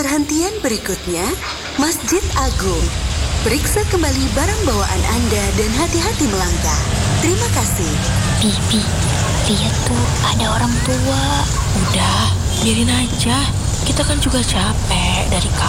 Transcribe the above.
Perhentian berikutnya, Masjid Agung. Periksa kembali barang bawaan Anda dan hati-hati melangkah. Terima kasih. Bibi, lihat tuh ada orang tua. Udah, biarin aja. Kita kan juga capek dari